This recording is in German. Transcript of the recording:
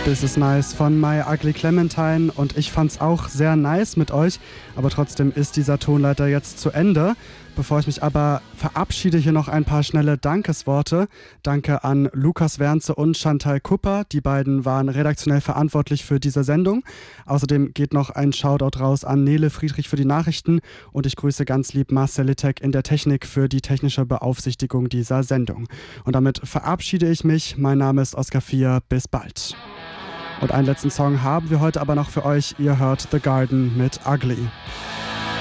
This is Nice von My Ugly Clementine und ich fand's auch sehr nice mit euch, aber trotzdem ist dieser Tonleiter jetzt zu Ende. Bevor ich mich aber verabschiede, hier noch ein paar schnelle Dankesworte. Danke an Lukas Wernze und Chantal Kupper, die beiden waren redaktionell verantwortlich für diese Sendung. Außerdem geht noch ein Shoutout raus an Nele Friedrich für die Nachrichten und ich grüße ganz lieb Marcel Littek in der Technik für die technische Beaufsichtigung dieser Sendung. Und damit verabschiede ich mich. Mein Name ist Oskar Fier. Bis bald. Und einen letzten Song haben wir heute aber noch für euch. Ihr hört The Garden mit Ugly.